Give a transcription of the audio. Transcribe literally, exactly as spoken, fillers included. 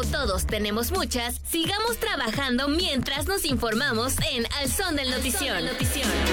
todos tenemos muchas, sigamos trabajando mientras nos informamos en Al Son del Notición.